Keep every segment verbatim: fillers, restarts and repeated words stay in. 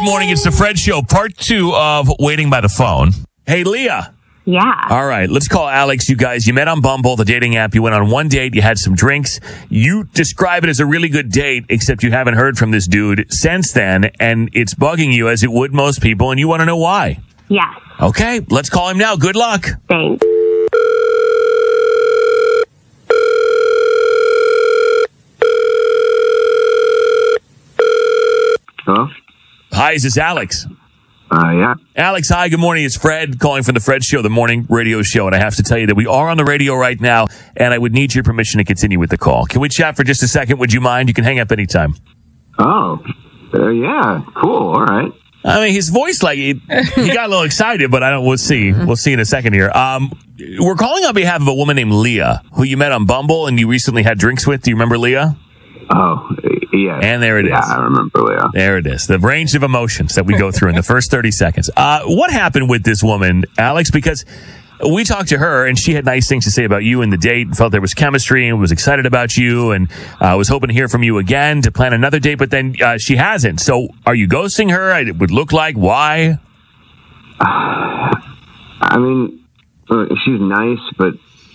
morning. It's the Fred Show, part two of Waiting by the Phone. Hey, Leah. Yeah. All right, let's call Alex. You guys, you met on Bumble, the dating app. You went on one date. You had some drinks. You describe it as a really good date, except you haven't heard from this dude since then, and it's bugging you as it would most people, and you want to know why. Yes. Okay, let's call him now. Good luck. Thanks. Hello? Hi, is this Alex? Uh, yeah. Alex, hi, good morning. It's Fred calling from the Fred Show, the morning radio show. And I have to tell you that we are on the radio right now, and I would need your permission to continue with the call. Can we chat for just a second? Would you mind? You can hang up anytime. Oh, uh, yeah. Cool. All right. I mean, his voice, like, he, he got a little excited, but I don't, we'll see. We'll see in a second here. Um, we're calling on behalf of a woman named Leah, who you met on Bumble and you recently had drinks with. Do you remember Leah? Oh, yeah. And there it yeah, is. I remember, Leah. There it is. The range of emotions that we go through in the first thirty seconds. Uh, what happened with this woman, Alex? Because we talked to her and she had nice things to say about you and the date, felt there was chemistry and was excited about you and uh, was hoping to hear from you again to plan another date, but then uh, she hasn't. So are you ghosting her? It would look like. Why? Uh, I mean, uh, she's nice, but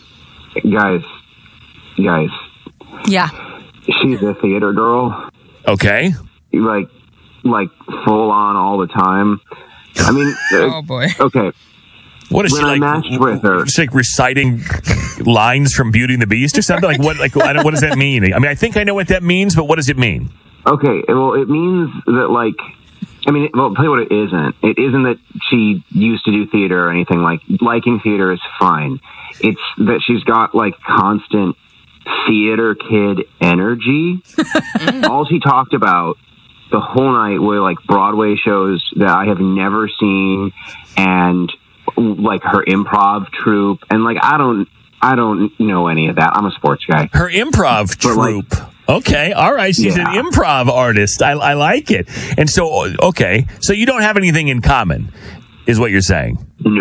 guys, guys. Yeah. She's a theater girl. Okay. Like, like full on all the time. I mean, uh, Oh, boy. okay. What is When she I like? matched with her, She's like reciting lines from Beauty and the Beast or something. Like what? Like I don't, what does that mean? I mean, I think I know what that means, but what does it mean? okay, well, it means that, like, I mean, well, I'll tell you what it isn't. It isn't that she used to do theater or anything. Like, liking theater is fine. It's that she's got, like, constant theater kid energy. All she talked about the whole night were, like, Broadway shows that I have never seen and, like, her improv troupe. And, like, I don't, I don't know any of that. I'm a sports guy. Her improv But, like, troupe. Okay, all right. She's Yeah. an improv artist. I, I like it. And so, okay, so you don't have anything in common, is what you're saying.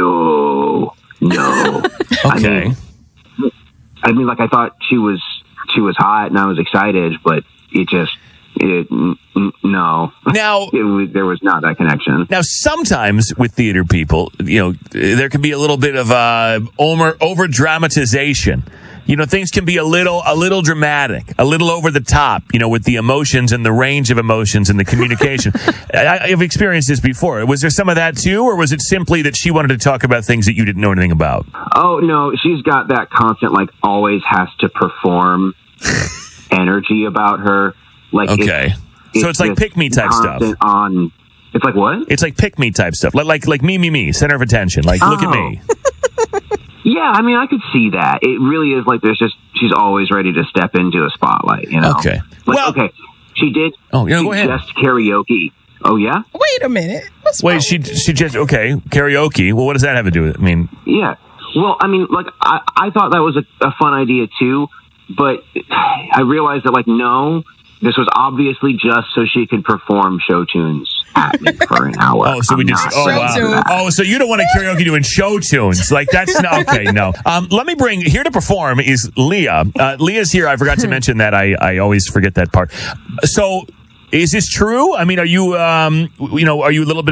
No, no. I Okay. mean, I mean, like, I thought she was she was hot, and I was excited, but it just it n- n- no. Now, It was, there was not that connection. now, sometimes with theater people, you know, there can be a little bit of uh, over over dramatization. You know, things can be a little a little dramatic, a little over the top. You know, with the emotions and the range of emotions and the communication. I, I've experienced this before. Was there some of that too, or was it simply that she wanted to talk about things that you didn't know anything about? Oh no, she's got that constant, like, always has to perform energy about her. Like, Okay, it's, so it's like just pick me type stuff. constant On, it's like what? It's like pick me type stuff, like like like me me me, center of attention. Like look at Oh. me. Yeah, I mean, I could see that. It really is like there's just she's always ready to step into the spotlight. You know? Okay. Like, Well- okay, she did Oh, yeah, go ahead. suggest karaoke. Oh yeah, Wait a minute. What's Wait, wrong? she she just okay karaoke. Well, what does that have to do with it? I mean, yeah. Well, I mean, like I, I thought that was a, a fun idea too, but I realized that, like, no, this was obviously just so she could perform show tunes at me for an hour. oh, so we I'm just not oh Show wow, tunes. oh, so you don't want to karaoke doing show tunes like that's not okay. No, um, let me bring here to perform is Leah. Uh, Leah's here. I forgot to mention that. I I always forget that part. So, is this true? I mean, are you um, you know, are you a little bit